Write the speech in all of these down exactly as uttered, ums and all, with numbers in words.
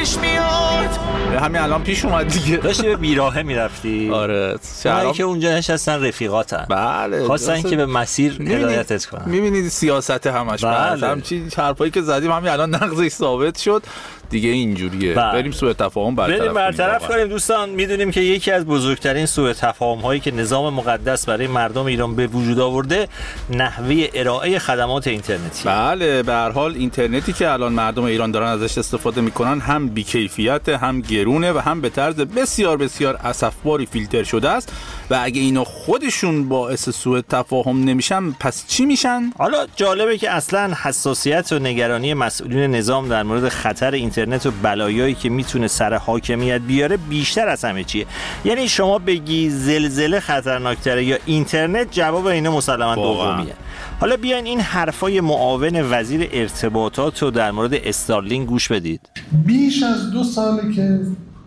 پیش میاد. همین الان پیش اومد دیگه. داشتی به بیراهه میرفتی؟ آره شهرام که اونجا نشستن رفیقاتن. بله خواستن که به مسیر هدایتت کنن. میبینید سیاست همش بله. همچین حرفایی که زدیم همین الان نقضش ثابت شد دیگه اینجوریه. بریم سوء تفاهم برطرف بریم برطرف کنیم. دوستان میدونیم که یکی از بزرگترین سوء تفاهم هایی که نظام مقدس برای مردم ایران به وجود آورده نحوه ارائه خدمات اینترنتی. بله به هر حال اینترنتی که الان مردم ایران دارن ازش استفاده میکنن هم بی‌کیفیت، هم گرونه و هم به طرز بسیار بسیار اسفباری فیلتر شده است و اگه اینا خودشون باعث سوء تفاهم نمیشن پس چی میشن؟ حالا جالبه که اصلا حساسیت و نگرانی مسئولین نظام در مورد خطر اینترنت و بلایایی که میتونه سر حاکمیت بیاره بیشتر از همه چیه. یعنی شما بگی زلزله خطرناکتره یا اینترنت، جواب اینا مسلماً دومیه. حالا بیاین این حرفای معاون وزیر ارتباطات رو در مورد استارلینک گوش بدید. بیش از دو ساله که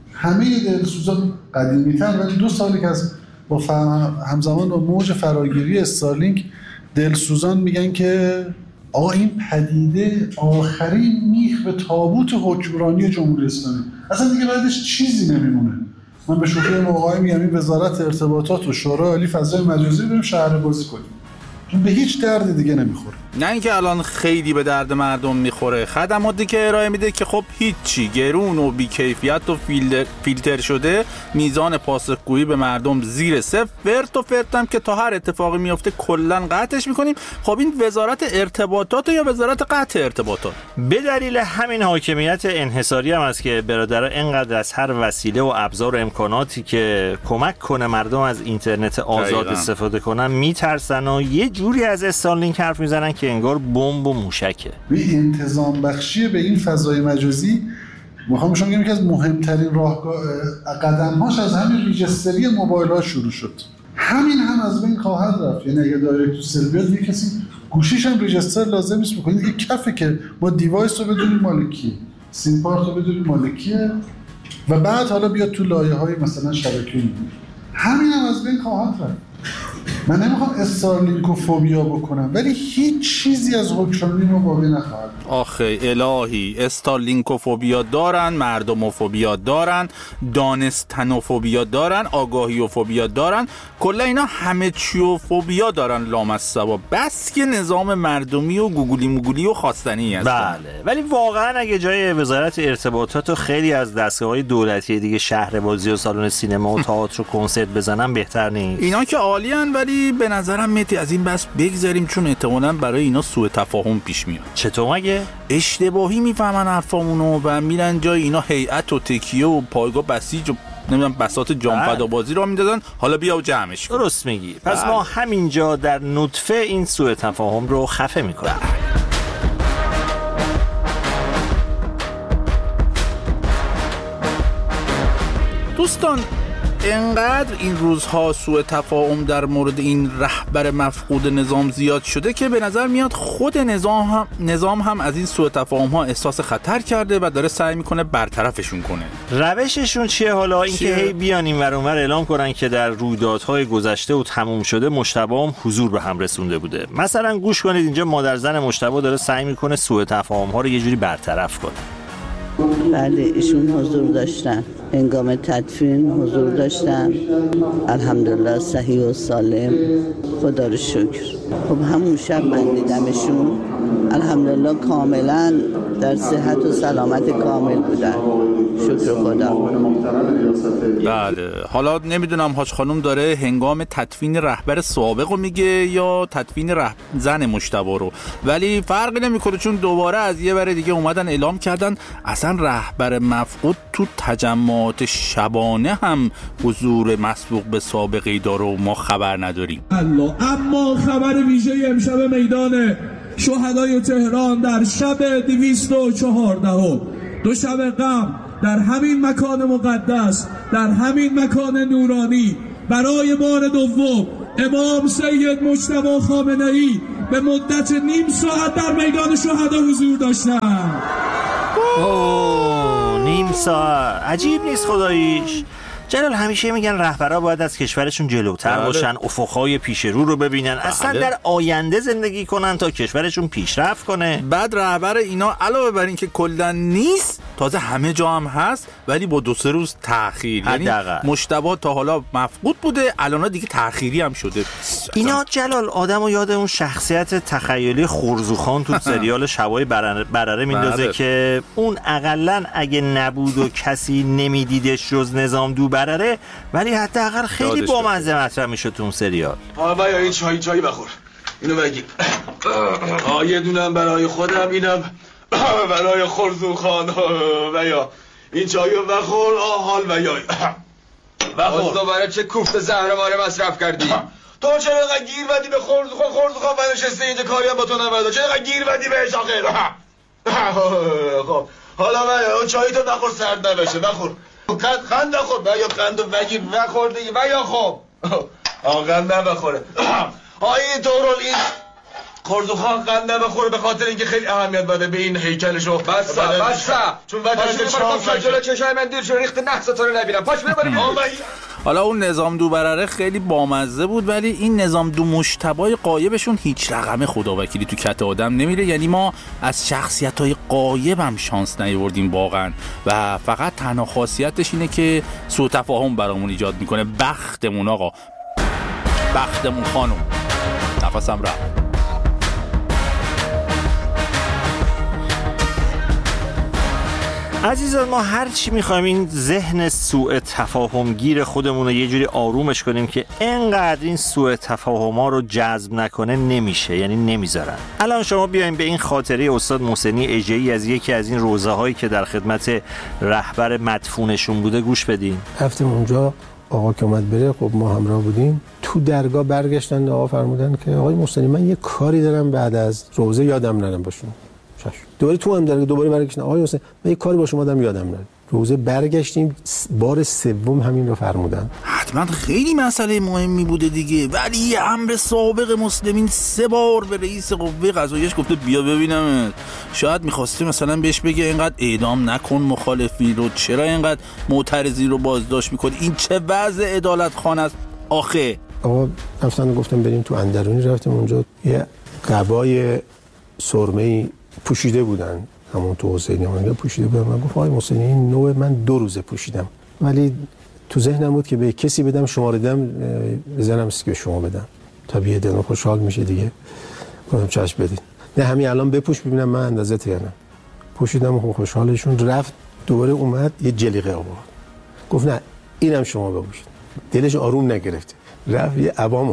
همه دلسوزان قدیمی‌تر ولی دو ساله که از با همزمان با موج فراگیری استارلینک دلسوزان میگن که آقا این پدیده آخرین میخ به تابوت حکمرانی جمهوری اسلامی، اصلا دیگه بعدش چیزی نمیمونه. من به شوخی موقعی میگم این وزارت ارتباطات و شورای عالی فضای مجازی بریم شهر بازی کنیم، چون به هیچ درد دیگه نمیخوره. نه اینکه الان خیلی به درد مردم میخوره، خدماتی که ارائه میده که خب هیچی، گرون و بی‌کیفیت و فیلتر شده، میزان پاسخگویی به مردم زیر صفر، فرت و فرتم که تا هر اتفاقی میفته کلا قطعش میکنیم. خب این وزارت ارتباطات یا وزارت قطع ارتباطات؟ به دلیل همین حاکمیت انحصاری هم است که برادرها اینقدر از هر وسیله و ابزار و امکاناتی که کمک کنه مردم از اینترنت آزاد استفاده کنن میترسن و یه جوری از استارلینک حرف میزنن که انگار بمب و موشکه. این انتظام بخشی به این فضای مجازی میخوام شما بگم که از مهمترین راهکار قدم‌هاش از همین ریجستری موبایل‌ها شروع شد. همین هم از بین خواهد رفت. یعنی اگه دایرکت تو سل بیاد یه کسی گوشیش هم ریجستر لازم نیست بکنید، دیگه کفه که ما دیوایس رو بدونیم مال کیه، سیم کارت رو بدونیم مال کیه و بعد حالا بیاد تو لایه‌های مثلا شبکه‌ای. همین هم از بین خواهد رفت. من نمیخوام استارلینکوفوبیا بکنم ولی هیچ چیزی از حکمرانی ما باقی نخواهد. آخه الهی، استارلینکوفوبیا دارن، مردموفوبیا دارن، دانستنوفوبیا دارن، آگاهیوفوبیا دارن، کلا اینا همه چیوفوبیا دارن لامصبا. بس که نظام مردمی و گوگلی موگلی و خواستنی هست. بله، ولی واقعا اگه جای وزارت ارتباطات و خیلی از دستگاه‌های دولتی دیگه شهربازی و سالن سینما و تئاتر و کنسرت بزنن بهتر نیست؟ اینا که عالیان، ولی به نظرم متی از این بس بگذاریم چون احتمالاً برای اینا سوء تفاهم پیش میاد. چطور مگه؟ اشتباهی میفهمن حرفامونو و میرن جای اینا هیئت و تکیه و پایگاه بسیج و نمیدونم بساط جامفدا بازی را میدادن، حالا بیا و جمعش کن. درست میگی. پس ما همینجا در نطفه این سوء تفاهم رو خفه میکنیم. دوستان انقدر این روزها سوء تفاهم در مورد این رهبر مفقود نظام زیاد شده که به نظر میاد خود نظام هم نظام هم از این سوء تفاهم ها احساس خطر کرده و داره سعی میکنه برطرفشون کنه. روششون چیه حالا؟ اینکه هی بیان این ور اون ور اعلام کنن که در رویدادهای گذشته و تموم شده مجتبی هم حضور به هم رسونده بوده. مثلا گوش کنید اینجا مادر زن مجتبی داره سعی میکنه سوء تفاهم ها رو یه جوری برطرف کنه. بله ایشون حضور داشتن، هنگام تدفین حضور داشتن، الحمدلله صحیح و سالم، خدا رو شکر. خب همون شب من دیدمشون، الحمدلله کاملا در صحت و سلامت کامل بودن، شکر خدا. بله، حالا نمیدونم حاج خانم داره هنگام تدفین رهبر سابق رو میگه یا تدفین رهبر زن مجتبی رو، ولی فرقی نمیکنه چون دوباره از یه بره دیگه اومدن اعلام کردن اصلا رهبر مفقود تو تجمعات شبانه هم حضور مسبوق به سابقه‌ای داره و ما خبر نداریم. الله. اما خبر ویژه امشب میدان شهدای تهران در شب دویست و چهارده دو شب غم در همین مکان مقدس، در همین مکان نورانی، برای بار دوم امام سید مجتبی خامنه‌ای به مدت نیم ساعت در میدان شهدا حضور داشتن. اوه، نیم ساعت عجیب نیست خداییش. جلال همیشه میگن رهبرها باید از کشورشون جلوتر بله. باشن، افقهای پیش رو رو ببینن، بله. اصلا در آینده زندگی کنن تا کشورشون پیشرفت کنه. بعد رهبر اینا علاوه بر این که کلا نیست، تازه همه جا هم هست ولی با دو سه روز تأخیر. یعنی مجتبی تا حالا مفقود بوده، الان دیگه تأخیری هم شده. اینا جلال آدمو یاد اون شخصیت تخیلی خرزوخان تو سریال شبای برره, برره میندازه بله. که اون اقلن اگه نبود و کسی نمیدیدش جز نظام دو برره، ولی حداقل خیلی بامزه مطرح میشه تو اون سریال. آبا یا این چای چای بخور، اینو بگیر. آ یه دونم برای خودم، اینم برای خرزوخان و یا این چایو بخور. آ حال و یا بخور. دوباره چه کوفت زهرماره مصرف کردی؟ تو چرا اینقدر گیر بدی به خرزوخان؟ خرزوخان نشسته اینجا، کاری هم با تو نمیده. چرا اینقدر گیر بدی بهش آخه؟ خب حالا و یا چای تو بخور، سرد نبشه. بخور. قند نخور. و یا قندو بگیر بخور دیگه. و یا خب آ قند نبخوره. آ این دورال این خرزوخان قند نبخوره به خاطر اینکه خیلی اهمیت بده به این هیکلشو. بس بس چون وقتی شما جلوی چشای من دیر شو ریخت نحستون رو نبینم. پاش ببریم. حالا اون نظام دو برره خیلی بامزه بود، ولی این نظام دو مجتبی غایبشون هیچ رقم خداوکیلی تو کت آدم نمیره. یعنی ما از شخصیت‌های غایب هم شانس نیاوردیم واقعا، و فقط تنها خاصیتش اینه که سوء تفاهم برامون ایجاد میکنه. بختمون آقا، بختمون خانم. نفسم رفت. عزیزان ما هر چی میخوایم این ذهن سوء تفاهم گیر خودمون رو یه جوری آرومش کنیم که انقدر این سوء تفاهم‌ها رو جذب نکنه نمیشه، یعنی نمیذارن. الان شما بیاین به این خاطره استاد محسنی اژه‌ای از یکی از این روزه هایی که در خدمت رهبر مدفونشون بوده گوش بدین. رفتیم اونجا، آقا که اومد بره، خب ما همراه بودیم. تو درگاه برگشتن آقا فرمودن که آقای محسنی من یه کاری دارم بعد از روزه یادم نرم باشون. دوباره تو هم درگاه دوباره برگشتن آقای محسنی من یه کاری با شما دارم یادم نره. روزه برگشتیم، بار سوم همین رو فرمودن. حتما خیلی مسئله مهمی بوده دیگه، ولی یه امر سابق مسلمین سه بار به رئیس قوه قضاییه گفته بیا ببینم. شاید میخواسته مثلا بهش بگه اینقدر اعدام نکن مخالفی رو، چرا اینقدر معترضی رو بازداشت میکنی، این چه وضع عدالت خانه است آخه. آقا رفتن گفتم بریم تو اندرونی، رفتیم اونجا یه قبای سرمه‌ای پوشیده بودن، همون تو حسینی همون پوشیده بودن. من گفتم آقای محسنی این نوع من دو روزه پوشیدم، ولی تو ذهنم بود که به کسی بدم شماره دم بزنم است که شما بدم تا بیه دلم خوشحال میشه دیگه. گفتم چشم بدید، نه همین الان بپوش ببینم من اندازه تیانم. پوشیدم و خوشحالشون. رفت دوباره اومد یه جلیقه آورد، گفت نه اینم شما بپوشید. دلش آروم نگرفت، رفت یه عبامو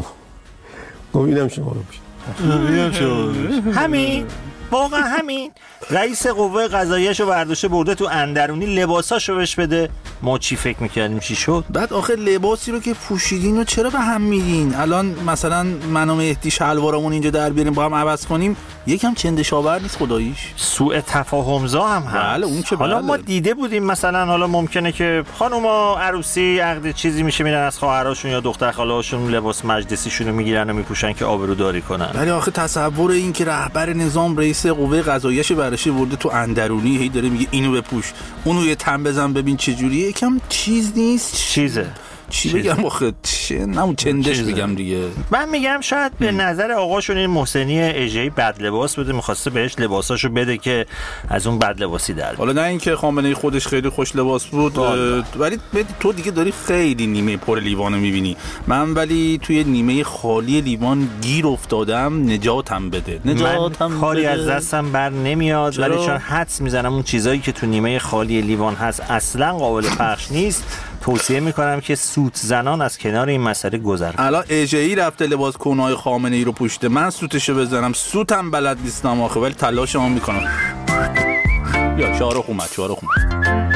گفت اینم شما بپوشید. اینم شما همین واقعا همین. رئیس قوه قضاییه‌شو برداشته برده تو اندرونی، لباساشو بهش بده. ما چی فکر میکردیم چی شد؟ بعد آخه لباسی رو که پوشیدین و چرا به هم میدین؟ الان مثلا من و مهدی شلوارمون اینجا در بیاریم با هم عوض کنیم، یکم چندشاور نیست خداییش؟ سوء تفاهم‌زا هم هست. بله اون که حالا بله. ما دیده بودیم مثلا حالا ممکنه که خانوما عروسی عقد چیزی میشه میرن از خواهراشون یا دختر خاله‌هاشون لباس مجلسیشون رو میگیرن و میپوشن که آبروداری کنن. ولی آخه تصور این که رهبر نظام رئیس قوه قضاییه برش برده تو اندرونی هی داره میگه اینو بپوش اونو یه تن بزن ببین چه جوریه، یکم چیز نیست. چیزه چی بگم آخه چه نمون چندش بگم دیگه. من میگم شاید به نظر آقاشون این محسنی اژه‌ای بد لباس بوده، میخواسته بهش لباساشو بده که از اون بد لباسی در بیاد. حالا نه اینکه خامنه‌ای خودش خیلی خوش لباس بود، ولی تو دیگه داری خیلی نیمه پر لیوانو میبینی. من ولی توی نیمه خالی لیوان گیر افتادم، نجاتم بده. نجاتم من کاری از دستم بر نمیاد، ولی چون حدس میزنم اون چیزایی که تو نیمه خالی لیوان هست اصلا قابل پخش نیست، توصیه میکنم که سوت زنان از کنار این مسئله گذر کنن. الان اژه‌ای رفته لباس کنای خامنه‌ای رو پوشته، من سوتشو بزنم، سوتم بلد نیستم آخه، ولی تلاشمو میکنم. یا شاهرخ اومد، شاهرخ اومد.